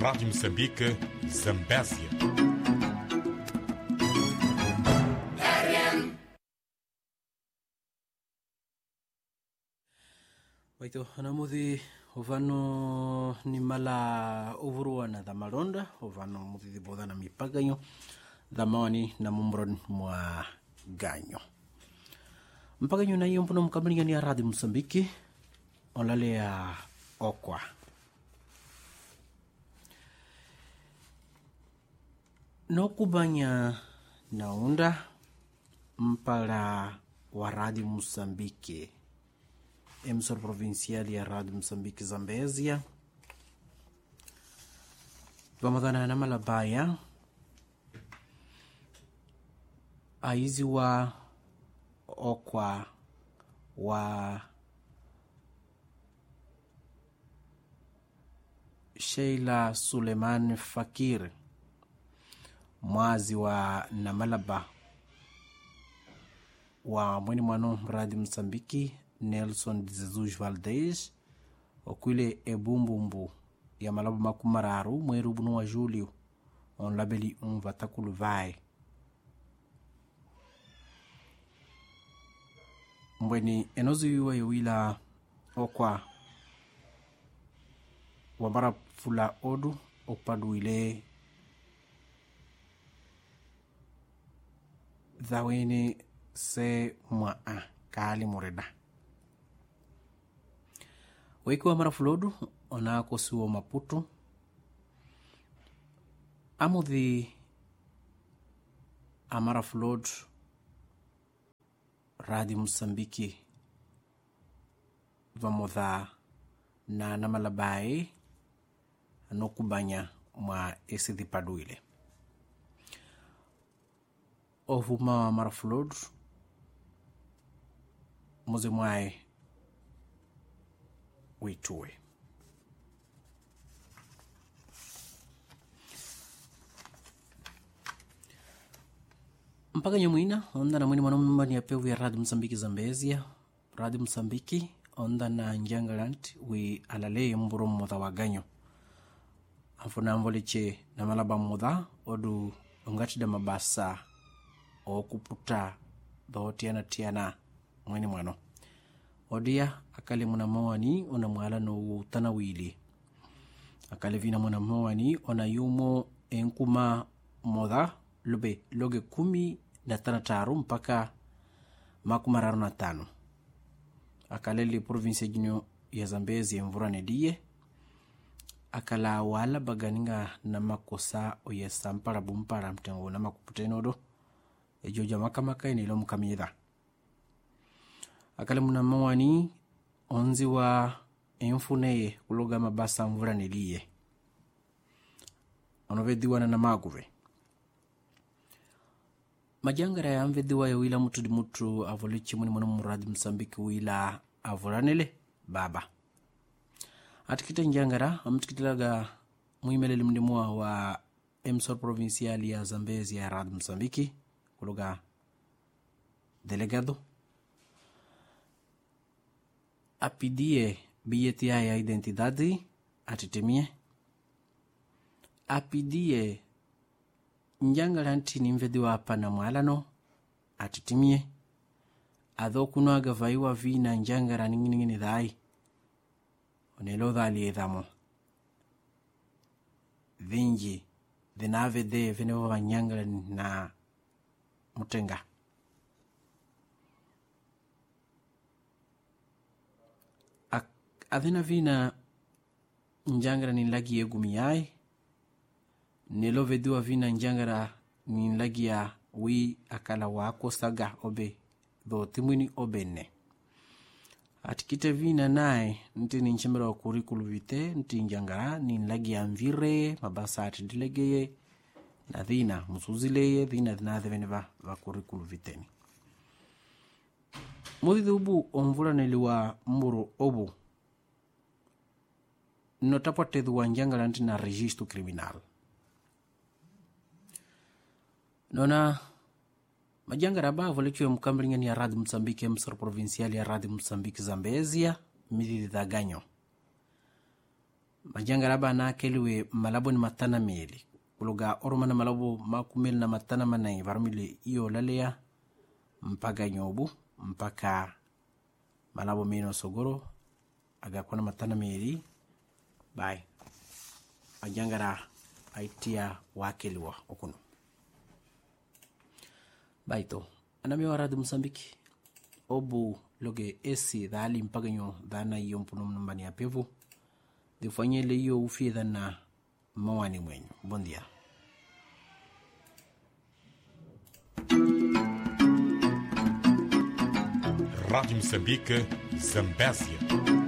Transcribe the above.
Rádio Moçambique, Zambésia. Waito hanamudhi ovano ni mala uvuruana da malonda ovano mudhi boda na mipaganyo dhamani na mumbron mwa ganyo mpaganyo na yompuno mkabilingani ya Radio Msambiki onlale ya okwa nokubanya naunda mpala wa Radio Msambiki emissora provincial ya Radio Moçambique Zambésia pamadana na malabaya aizi wa okwa wa Sheila Suleiman Fakir mwazi wa Namalaba wa mwini mwano Radio Moçambique Nelson de Jesus Valdez okwile ebumbumbu ya malabo makumararu mweru bunu wa Julio on labeli vatakulu vai mbweni enozu yuwa yuwila okwa wabara fula odu opadu ile dhawene se mwaa kali moreda weki wa marafulodu onako suo Maputo amudhi amarafulod Radio Msambiki vamodha na namalabai anokubanya mwa esithi paduile ovuma marafulod muze mwae wituwe mpaka nyamwina onda na mwini mwanamani ya pevu ya Radio Msambiki Zambésia Radio Msambiki onda na Njangaland wi alale mburu mmoda waganyo amfuna mvoliche na malaba mmoda odu ungatida mabasa okuputa tiana mwini mwano odia akale muna mawani ona mwala no utana wili akale vina muna mawani ona yumo enkuma moda loge 15 mpaka 15 akale li province jinyo ya Zambezi mvura nedie akala wala baganinga na makosa oye sampara bumpara mtengo na makuputenodo ejoja makamaka inilo mkamida akale muna mawani onzi wa enfuneye kuloga mabasa mvura niliye onovediwa na maguve majangara ya mvediwa ya wila mutu di mutu avolichi muni mwana muradi Msambiki wila avoranele baba atikita njangara amtikitilaga muimeleli mdimua wa emissora provincial ya Zambezi ya Radio Msambiki kuloga delegado apidie bilhete ya identidade atitemie apidie njangala ntini mvediwa hapa na mwalano atitimie adhokunwaga vaiwa vina njangara ningini dhai onelo dhali edhamo vinji dhinave de venevo vanyangala na mutenga avena vina njangara ni lagi yegumi yai nelo vediwa vina njangara ni lagi ya wi akala wako saga obe do timwini obenne atikite vina nae nti ni nchemera wa kurikulu vite nti njangara ni lagi ya mvire mabasa ati dilegeye na dhina musuzileye dhina dhinathe vene va kurikulu viteni mudhi ubu omvula neliwa mburu obu notapotedhu wa njangala nti na registro criminal nona majangara bavo lekiwe mkambilingani ya Radio Msambiki emissora provincial ya Radio Msambiki Zambésia midhi da ganyo majangara ba na keliwe malabo ni matana meli kuluga ormana malabo makumeli na matana manai varmile iyo lalea mpaka nyobu mpaka malabo mino sogoro aga kona matana meli bai majangara aitia wakeliwa okuno baito anami waradu Msambiki obu loge esi dhali mpaka nyo dhana iyo mpunum numbani ya pevu difanyele iyo ufi dhana mawani mwenyu. Bon dia. Rádio Moçambique, Zambésia.